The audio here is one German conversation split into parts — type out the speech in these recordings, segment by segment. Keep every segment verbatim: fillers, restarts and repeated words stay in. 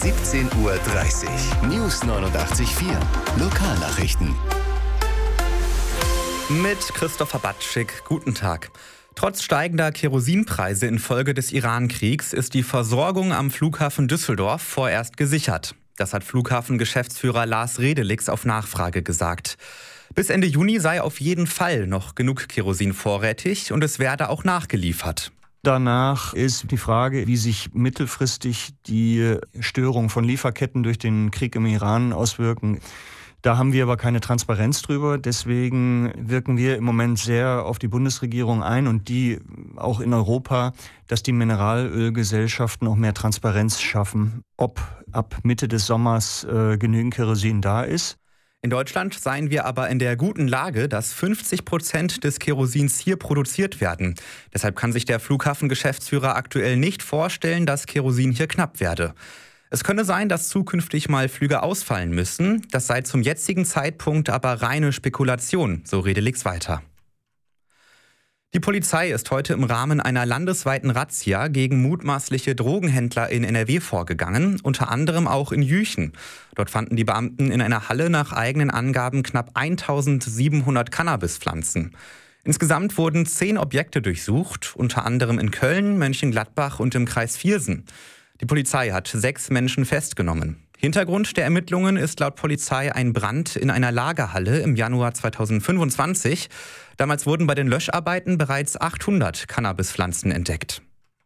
siebzehn Uhr dreißig. News neunundachtzig Komma vier. Lokalnachrichten. Mit Christopher Batschik. Guten Tag. Trotz steigender Kerosinpreise infolge des Iran-Kriegs ist die Versorgung am Flughafen Düsseldorf vorerst gesichert. Das hat Flughafengeschäftsführer Lars Redelix auf Nachfrage gesagt. Bis Ende Juni sei auf jeden Fall noch genug Kerosin vorrätig und es werde auch nachgeliefert. Danach ist die Frage, wie sich mittelfristig die Störung von Lieferketten durch den Krieg im Iran auswirken. Da haben wir aber keine Transparenz drüber. Deswegen wirken wir im Moment sehr auf die Bundesregierung ein und die auch in Europa, dass die Mineralölgesellschaften auch mehr Transparenz schaffen, ob ab Mitte des Sommers äh, genügend Kerosin da ist. In Deutschland seien wir aber in der guten Lage, dass fünfzig Prozent des Kerosins hier produziert werden. Deshalb kann sich der Flughafengeschäftsführer aktuell nicht vorstellen, dass Kerosin hier knapp werde. Es könne sein, dass zukünftig mal Flüge ausfallen müssen. Das sei zum jetzigen Zeitpunkt aber reine Spekulation, so Redelix weiter. Die Polizei ist heute im Rahmen einer landesweiten Razzia gegen mutmaßliche Drogenhändler in N R W vorgegangen, unter anderem auch in Jüchen. Dort fanden die Beamten in einer Halle nach eigenen Angaben knapp eintausendsiebenhundert Cannabispflanzen. Insgesamt wurden zehn Objekte durchsucht, unter anderem in Köln, Mönchengladbach und im Kreis Viersen. Die Polizei hat sechs Menschen festgenommen. Hintergrund der Ermittlungen ist laut Polizei ein Brand in einer Lagerhalle im Januar zweitausendfünfundzwanzig. Damals wurden bei den Löscharbeiten bereits achthundert Cannabispflanzen entdeckt.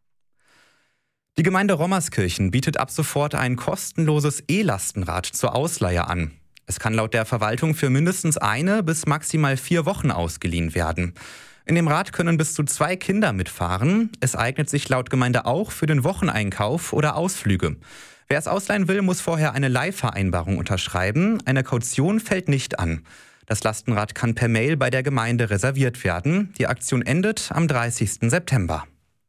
Die Gemeinde Rommerskirchen bietet ab sofort ein kostenloses E-Lastenrad zur Ausleihe an. Es kann laut der Verwaltung für mindestens eine bis maximal vier Wochen ausgeliehen werden. In dem Rad können bis zu zwei Kinder mitfahren. Es eignet sich laut Gemeinde auch für den Wocheneinkauf oder Ausflüge. Wer es ausleihen will, muss vorher eine Leihvereinbarung unterschreiben. Eine Kaution fällt nicht an. Das Lastenrad kann per Mail bei der Gemeinde reserviert werden. Die Aktion endet am dreißigsten September.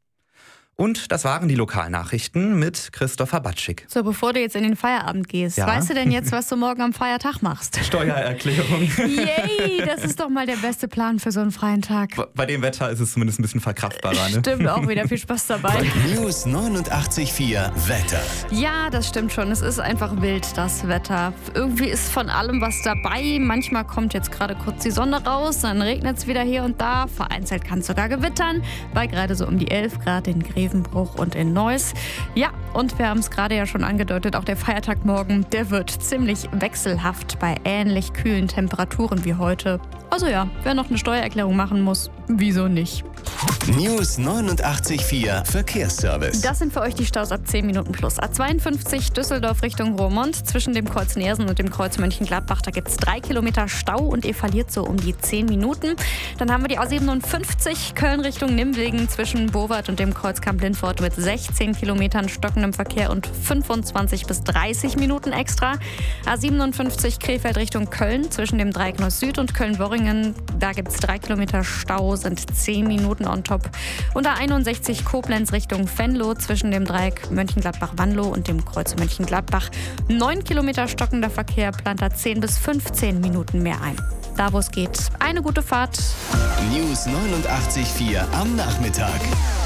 Und das waren die Lokalnachrichten mit Christopher Batschik. So, bevor du jetzt in den Feierabend gehst, ja. Weißt du denn jetzt, was du morgen am Feiertag machst? Steuererklärung. Yay, das ist doch mal der beste Plan für so einen freien Tag. Bei dem Wetter ist es zumindest ein bisschen verkraftbarer, ne? Stimmt, auch wieder viel Spaß dabei. News neunundachtzig Komma vier Wetter. Ja, das stimmt schon. Es ist einfach wild, das Wetter. Irgendwie ist von allem was dabei. Manchmal kommt jetzt gerade kurz die Sonne raus, dann regnet es wieder hier und da. Vereinzelt kann es sogar gewittern. Bei gerade so um die elf Grad in Grevenbruch und in Neuss. Ja, und wir haben es gerade ja schon angedeutet, auch der Feiertag morgen, der wird ziemlich wechselhaft bei ähnlich kühlen Temperaturen wie heute. Also ja, wer noch eine Steuererklärung machen muss, wieso nicht? News neunundachtzig Komma vier Verkehrsservice. Das sind für euch die Staus ab zehn Minuten plus. A zweiundfünfzig Düsseldorf Richtung Roermond. Zwischen dem Kreuz Neersen und dem Kreuz Mönchengladbach, da gibt es drei Kilometer Stau und ihr verliert so um die zehn Minuten. Dann haben wir die A siebenundfünfzig Köln Richtung Nimwegen zwischen Bowart und dem Kreuzkamp Lindfort mit sechzehn Kilometern stockendem Verkehr und fünfundzwanzig bis dreißig Minuten extra. A siebenundfünfzig Krefeld Richtung Köln zwischen dem Dreieck Neuss-Süd und Köln-Worringen. Da gibt es drei Kilometer Stau, sind zehn Minuten on top. Und A einundsechzig Koblenz Richtung Venlo zwischen dem Dreieck Mönchengladbach-Wanlo und dem Kreuz Mönchengladbach. neun Kilometer stockender Verkehr, plant da zehn bis fünfzehn Minuten mehr ein. Da, wo es geht, eine gute Fahrt. News neunundachtzig Komma vier am Nachmittag.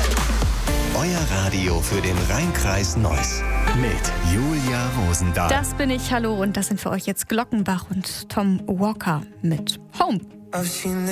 Euer Radio für den Rhein-Kreis Neuss mit Julia Rosendahl. Das bin ich, hallo, und das sind für euch jetzt Glockenbach und Tom Walker mit Home. I've seen the